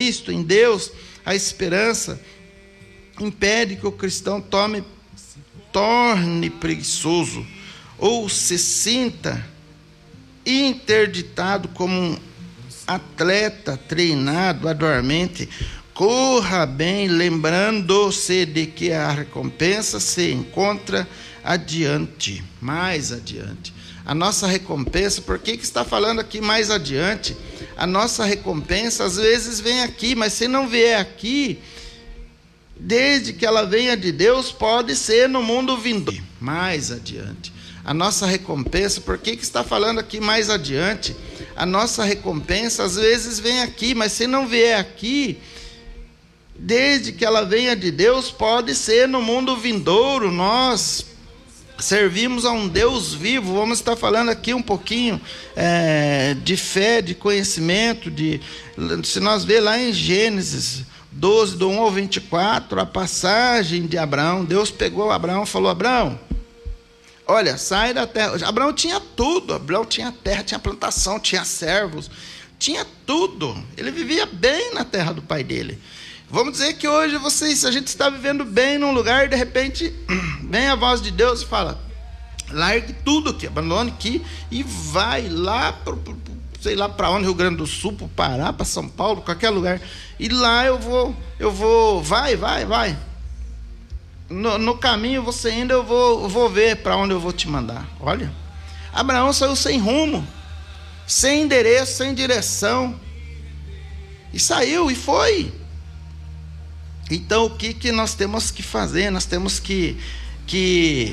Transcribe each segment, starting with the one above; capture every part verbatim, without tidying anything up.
Cristo, em Deus, a esperança, impede que o cristão tome, torne preguiçoso ou se sinta interditado como um atleta treinado arduamente. Corra bem, lembrando-se de que a recompensa se encontra adiante, mais adiante. A nossa recompensa, por que que está falando aqui mais adiante? A nossa recompensa às vezes vem aqui, mas se não vier aqui, desde que ela venha de Deus, pode ser no mundo vindouro, mais adiante. A nossa recompensa, por que que está falando aqui mais adiante? A nossa recompensa às vezes vem aqui, mas se não vier aqui, desde que ela venha de Deus, pode ser no mundo vindouro. Nós servimos a um Deus vivo. Vamos estar falando aqui um pouquinho é, de fé, de conhecimento, de, se nós ver lá em Gênesis doze, do um ao vinte e quatro, a passagem de Abraão. Deus pegou Abraão e falou: Abraão, olha, sai da terra. Abraão tinha tudo, Abraão tinha terra, tinha plantação, tinha servos, tinha tudo. Ele vivia bem na terra do pai dele. Vamos dizer que hoje vocês, a gente está vivendo bem num lugar e de repente vem a voz de Deus e fala: largue tudo aqui, abandone aqui e vai lá para, sei lá para onde, Rio Grande do Sul, para o Pará, para São Paulo, qualquer lugar. E lá eu vou, eu vou, vai, vai, vai. No, no caminho você ainda eu vou, eu vou ver para onde eu vou te mandar. Olha, Abraão saiu sem rumo, sem endereço, sem direção. E saiu e foi. Então o que, que nós temos que fazer? Nós temos que, que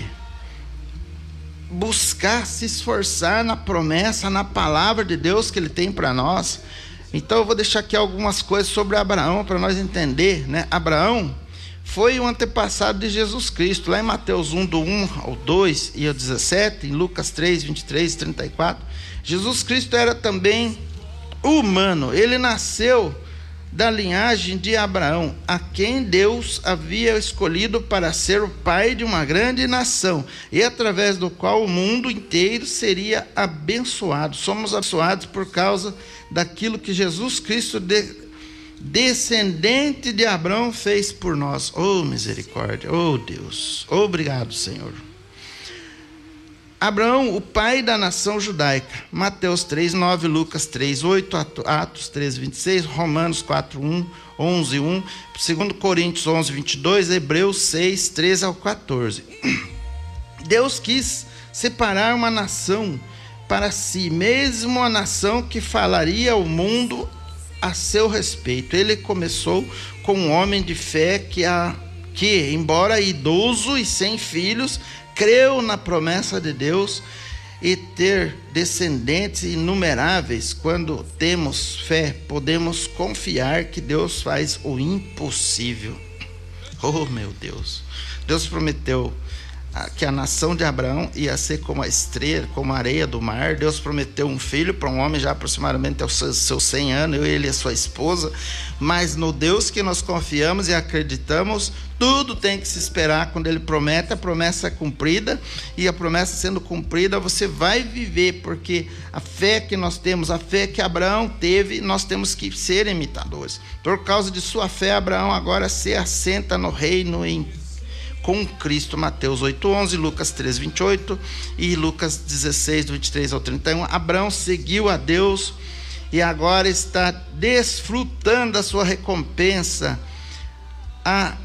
buscar, se esforçar na promessa, na palavra de Deus que Ele tem para nós. Então eu vou deixar aqui algumas coisas sobre Abraão para nós entender, né? Abraão foi o antepassado de Jesus Cristo. Lá em Mateus um, do um ao dois e ao dezessete, em Lucas três, vinte e três e trinta e quatro, Jesus Cristo era também humano. Ele nasceu da linhagem de Abraão, a quem Deus havia escolhido para ser o pai de uma grande nação, e através do qual o mundo inteiro seria abençoado. Somos abençoados por causa daquilo que Jesus Cristo, de, descendente de Abraão, fez por nós. Oh, misericórdia, oh Deus, obrigado, Senhor. Abraão, o pai da nação judaica. Mateus três, nove, Lucas três, oito, Atos três, vinte e seis, Romanos quatro, um, onze, um, dois Coríntios onze, vinte e dois, Hebreus seis, treze ao quatorze. Deus quis separar uma nação para si, mesmo a nação que falaria ao mundo a seu respeito. Ele começou com um homem de fé que, a, que embora idoso e sem filhos, creu na promessa de Deus e ter descendentes inumeráveis. Quando temos fé, podemos confiar que Deus faz o impossível. Oh, meu Deus! Deus prometeu que a nação de Abraão ia ser como a estrela, como a areia do mar. Deus prometeu um filho para um homem já aproximadamente aos seus, seus cem anos, eu, ele e a sua esposa. Mas no Deus que nós confiamos e acreditamos, tudo tem que se esperar. Quando Ele promete, a promessa é cumprida, e a promessa sendo cumprida, você vai viver, porque a fé que nós temos, a fé que Abraão teve, nós temos que ser imitadores. Por causa de sua fé, Abraão agora se assenta no reino em com Cristo. Mateus oito, onze, Lucas três, vinte e oito e Lucas dezesseis, vinte e três ao trinta e um. Abraão seguiu a Deus e agora está desfrutando da sua recompensa, a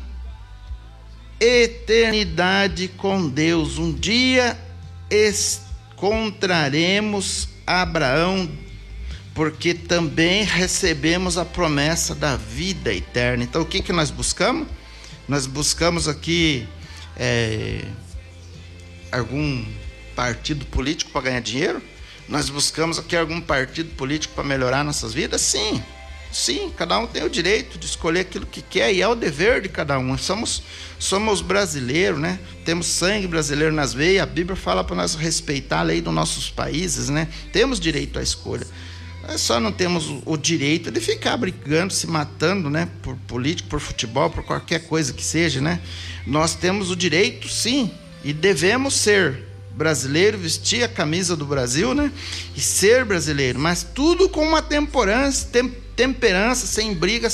eternidade com Deus. Um dia encontraremos Abraão, porque também recebemos a promessa da vida eterna. Então o que, que nós buscamos? Nós buscamos aqui é, algum partido político para ganhar dinheiro? Nós buscamos aqui algum partido político para melhorar nossas vidas? Sim, sim, cada um tem o direito de escolher aquilo que quer, e é o dever de cada um. Somos, somos brasileiros, né? Temos sangue brasileiro nas veias. A Bíblia fala para nós respeitar a lei dos nossos países, né? Temos direito à escolha. Só não temos o direito de ficar brigando, se matando, né? Por político, por futebol, por qualquer coisa que seja, né? Nós temos o direito, sim, e devemos ser brasileiro, vestir a camisa do Brasil, né? E ser brasileiro, mas tudo com uma temperança, tem, temperança, sem briga,